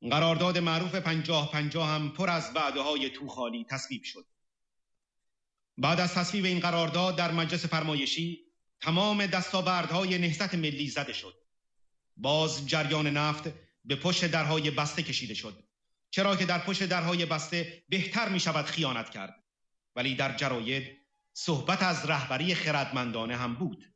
قرارداد معروف 50-50 هم پر از وعده‌های توخالی تصویب شد. بعد از تصویب این قرارداد در مجلس فرمایشی تمام دستاوردهای نهضت ملی زده شد. باز جریان نفت به پشت درهای بسته کشیده شد، چرا که در پشت درهای بسته بهتر می شود خیانت کرد. ولی در جراید صحبت از رهبری خردمندانه هم بود.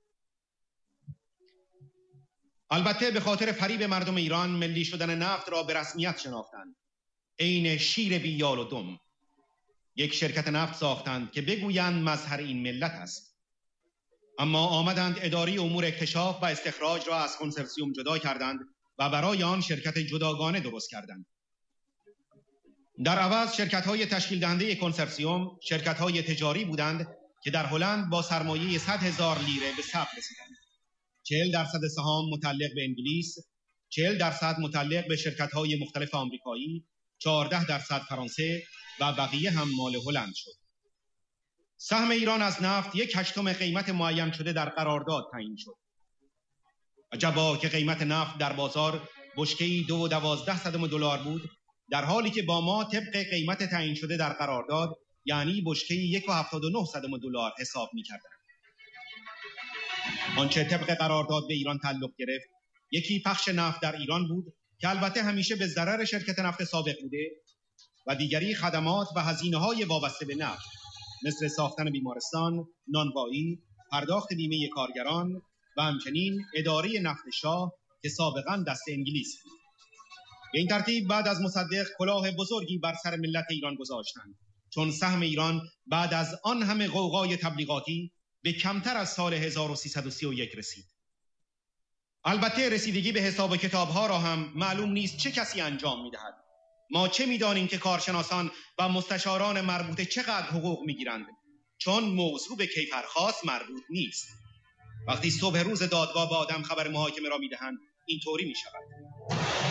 البته به خاطر فریب مردم ایران ملی شدن نفت را به رسمیت شناختند. عین شیر بی یال و دم یک شرکت نفت ساختند که بگویند مظهر این ملت است. اما آمدند اداره امور اکتشاف و استخراج را از کنسرسیوم جدا کردند و برای آن شرکت جداگانه درست کردند. در عوض شرکت‌های تشکیل دهنده کنسرسیوم شرکت‌های تجاری بودند که در هلند با سرمایه 100,000 لیره به ثبت رسیدند. 40% سهام متعلق به انگلیس، 40% متعلق به شرکت‌های مختلف آمریکایی، 14% فرانسه و بقیه هم مال هلند شد. سهم ایران از نفت 1/8 قیمت معین شده در قرارداد تعیین شد. عجبا که قیمت نفت در بازار بشکه‌ای $2.12 بود، در حالی که با ما طبق قیمت تعیین شده در قرارداد یعنی بشکه‌ای $1.79 حساب می‌کردند. آنچه طبق قرارداد به ایران تعلق گرفت یکی پخش نفت در ایران بود که البته همیشه به ضرر شرکت نفت سابق بوده و دیگری خدمات و هزینه‌های وابسته به نفت مثل ساختن بیمارستان، نانوایی، پرداخت بیمه کارگران و همچنین اداره نفت شاه که سابقاً دست انگلیس بود. به این ترتیب بعد از مصدق کلاه بزرگی بر سر ملت ایران گذاشتند، چون سهم ایران بعد از آن همه غوغای تبلیغاتی به کمتر از سال 1331 رسید. البته رسیدگی به حساب کتاب‌ها را هم معلوم نیست چه کسی انجام می‌دهد. ما چه می‌دانیم که کارشناسان و مستشاران مربوطه چقدر حقوق می‌گیرند، چون موضوع به کیفرخواست مربوط نیست. وقتی صبح روز دادگاه به آدم خبر محاکمه را می‌دهند اینطوری می‌شود.